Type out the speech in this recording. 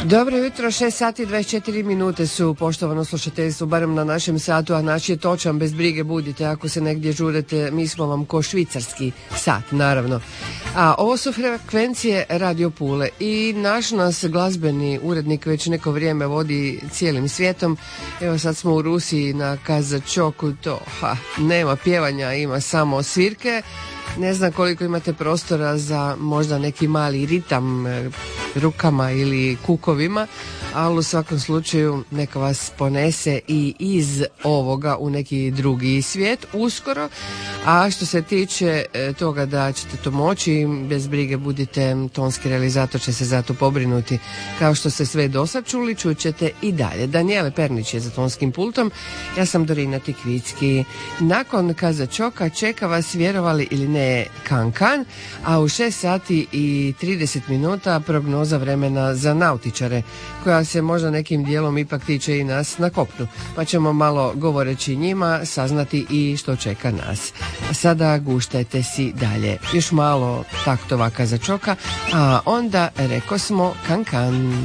Dobro jutro, 6 sati i 24 minute su, poštovano slušateljstvo, barem na našem satu, a naš je točan, bez brige budite, ako se negdje žurete, mi smo vam ko švicarski sat, naravno. A ovo su frekvencije Radio Pule i naš nas glazbeni urednik već neko vrijeme vodi cijelim svijetom. Evo sad smo u Rusiji na Kazačoku, to nema pjevanja, ima samo svirke. Ne znam koliko imate prostora za možda neki mali ritam rukama ili kukovima, ali u svakom slučaju neka vas ponese i iz ovoga u neki drugi svijet uskoro. A što se tiče toga da ćete to moći, bez brige budite, tonski realizator će se za to pobrinuti. Kao što ste sve dosad čuli, čućete i dalje. Danijele Pernić je za tonskim pultom, ja sam Dorina Tikvicki. Nakon Kazačoka čeka vas, vjerovali ili ne, Kankan, a u 6 sati i 30 minuta prognoza vremena za nautičare, koja se možda nekim dijelom ipak tiče i nas na kopnu, pa ćemo malo, govoreći njima, saznati i što čeka nas. A sada guštajte si dalje, još malo taktova Kazačoka, a onda reko smo Kankan.